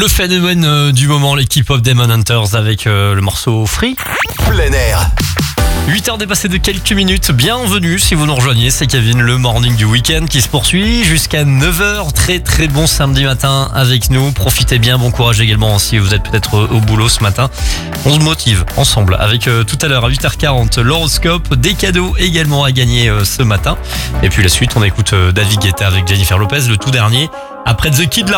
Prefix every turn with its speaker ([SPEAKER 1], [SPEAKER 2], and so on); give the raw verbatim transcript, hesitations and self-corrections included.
[SPEAKER 1] Le phénomène euh, du moment, l'équipe of Demon Hunters avec euh, le morceau Free.
[SPEAKER 2] Plein air.
[SPEAKER 1] huit heures dépassées de quelques minutes, bienvenue si vous nous rejoignez, c'est Kevin, le morning du week-end qui se poursuit jusqu'à neuf heures, très très bon samedi matin avec nous, profitez bien, bon courage également si vous êtes peut-être au boulot ce matin. On se motive ensemble avec euh, tout à l'heure à huit heures quarante l'horoscope, des cadeaux également à gagner euh, ce matin. Et puis la suite, on écoute euh, David Guetta avec Jennifer Lopez, le tout dernier, après The Kid Laroi.